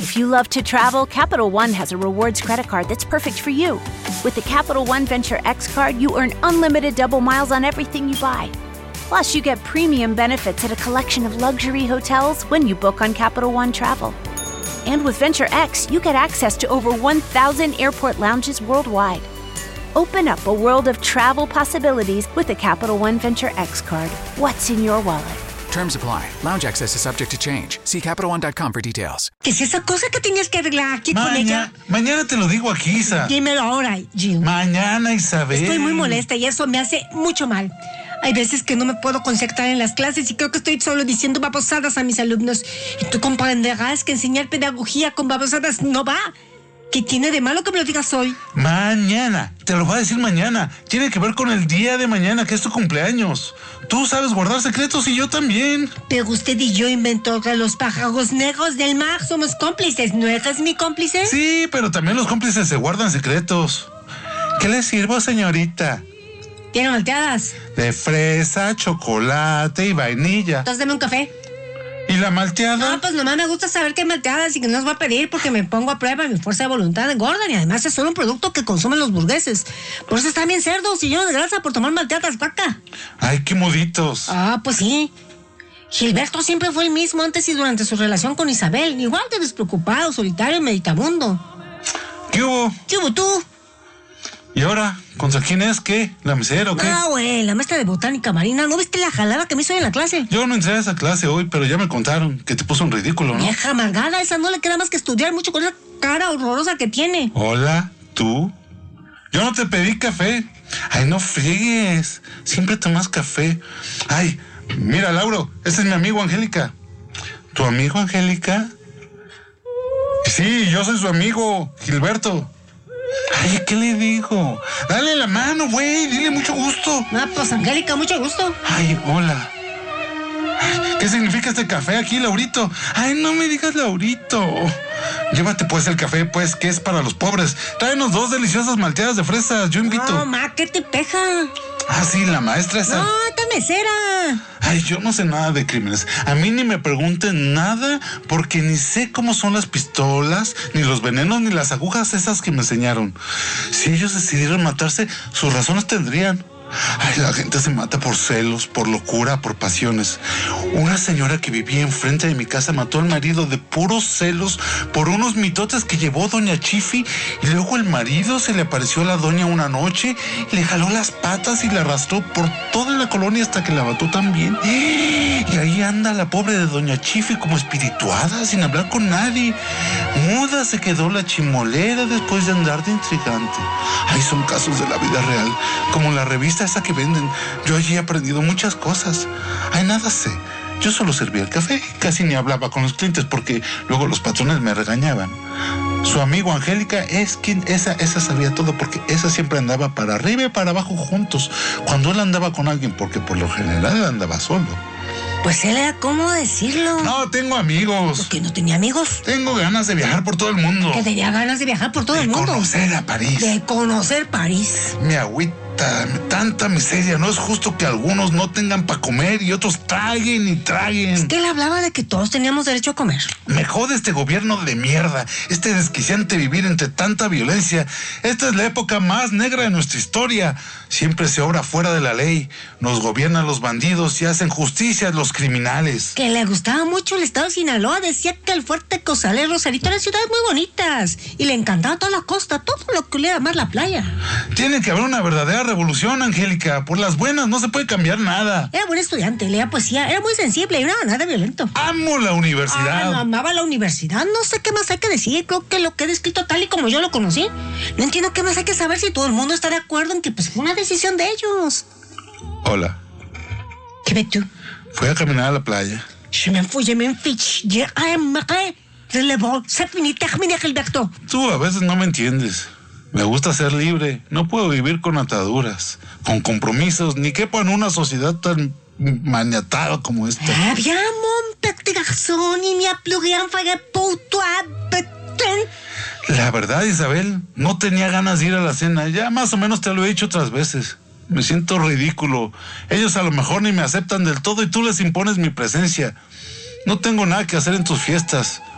If you love to travel, Capital One has a rewards credit card that's perfect for you. With the Capital One Venture X card, you earn unlimited double miles on everything you buy. Plus, you get premium benefits at a collection of luxury hotels when you book on Capital One Travel. And with Venture X, you get access to over 1,000 airport lounges worldwide. Open up a world of travel possibilities with the Capital One Venture X card. What's in your wallet? Terms apply. Lounge access is subject to change. See CapitalOne.com for details. ¿Qué es esa cosa que tenías que arreglar aquí con ella? Mañana te lo digo aquí, Isa. Dímelo ahora, Jill. Mañana, Isabel. Estoy muy molesta y eso me hace mucho mal. Hay veces que no me puedo concentrar en las clases y creo que estoy solo diciendo babosadas a mis alumnos. Y tú comprenderás que enseñar pedagogía con babosadas no va. ¿Qué tiene de malo que me lo digas hoy? Mañana, te lo voy a decir mañana. Tiene que ver con el día de mañana, que es tu cumpleaños. Tú sabes guardar secretos y yo también. Pero usted y yo, inventor de los pájaros negros del mar, somos cómplices. ¿No eres mi cómplice? Sí, pero también los cómplices se guardan secretos. ¿Qué le sirvo, señorita? ¿Tiene malteadas? De fresa, chocolate y vainilla. Entonces deme un café. ¿Y la malteada? No, pues nomás me gusta saber qué malteadas y que no las voy a pedir porque me pongo a prueba, mi fuerza de voluntad engorda y además es solo un producto que consumen los burgueses. Por eso están bien cerdos y llenos de grasa por tomar malteadas, vaca. Ay, qué moditos. Ah, pues sí. Gilberto siempre fue el mismo antes y durante su relación con Isabel. Igual de despreocupado, solitario y meditabundo. ¿Qué hubo? ¿Qué hubo tú? ¿Y ahora? ¿Contra quién es? ¿Qué? ¿La mesera o qué? Ah, güey, la maestra de botánica marina. ¿No viste la jalada que me hizo en la clase? Yo no entré a esa clase hoy, pero ya me contaron que te puso en ridículo, ¿no? Vieja amargada, esa no le queda más que estudiar mucho con esa cara horrorosa que tiene. Hola, ¿tú? Yo no te pedí café. Ay, no friegues. Siempre tomas café. Ay, mira, Lauro, ese es mi amigo Angélica. ¿Tu amigo Angélica? Sí, yo soy su amigo, Gilberto. Ay, ¿qué le digo? Dale la mano, güey, dile mucho gusto. Ah, pues Angélica, mucho gusto. Ay, hola. ¿Qué significa este café aquí, Laurito? Ay, no me digas Laurito. Llévate pues el café, pues, que es para los pobres. Tráenos 2 deliciosas malteadas de fresas, yo invito. No, ma, ¿qué te peja? Ah, sí, la maestra esa. No, esta mesera. Ay, yo no sé nada de crímenes. A mí ni me pregunten nada porque ni sé cómo son las pistolas, ni los venenos, ni las agujas esas que me enseñaron. Si ellos decidieron matarse, sus razones tendrían. Ay, la gente se mata por celos, por locura, por pasiones. Una señora que vivía enfrente de mi casa mató al marido de puros celos por unos mitotes que llevó doña Chifi y luego el marido se le apareció a la doña una noche, le jaló las patas y la arrastró por toda la colonia hasta que la mató también. Y ahí anda la pobre de doña Chifi como espirituada, sin hablar con nadie. Muda se quedó la chimolera después de andar de intrigante. Ay, son casos de la vida real, como la revista esa que venden. Yo allí he aprendido muchas cosas. Ay, nada sé. Yo solo servía el café, casi ni hablaba con los clientes porque luego los patrones me regañaban. Su amigo Angélica es quien, esa sabía todo porque esa siempre andaba para arriba y para abajo juntos. Cuando él andaba con alguien, porque por lo general él andaba solo. Pues él era, ¿cómo decirlo? No, tengo amigos. ¿Por qué no tenía amigos? Tengo ganas de viajar por todo el mundo. Que tenía ganas de viajar por todo el mundo. De conocer a París. De conocer París. Mi agüita, tanta miseria. No es justo que algunos no tengan para comer y otros traguen y traguen. Es que él hablaba de que todos teníamos derecho a comer. Me jode este gobierno de mierda, este desquiciante vivir entre tanta violencia. Esta es la época más negra de nuestra historia. Siempre se obra fuera de la ley. Nos gobiernan los bandidos y hacen justicia a los criminales. Que le gustaba mucho el estado de Sinaloa. Decía que el Fuerte Cozalé, Rosarito eran ciudades muy bonitas. Y le encantaba toda la costa, todo lo que le da más la playa. Tiene que haber una verdadera revolución, Angélica. Por las buenas no se puede cambiar nada. Era buen estudiante, leía poesía, era muy sensible y no era nada violento. Amo la universidad. No, amaba la universidad. No sé qué más hay que decir. Creo que lo que he descrito tal y como yo lo conocí. No entiendo qué más hay que saber si todo el mundo está de acuerdo en que pues fue una decisión de ellos. Hola. ¿Qué ves tú? Fui a caminar a la playa. Gilberto. Tú a veces no me entiendes. Me gusta ser libre. No puedo vivir con ataduras, con compromisos, ni quepo en una sociedad tan maniatada como esta. Bien, mon petit garçon, il n'y a plus rien faire pour toi, La verdad, Isabel, no tenía ganas de ir a la cena. Ya más o menos te lo he dicho otras veces. Me siento ridículo. Ellos a lo mejor ni me aceptan del todo y tú les impones mi presencia. No tengo nada que hacer en tus fiestas.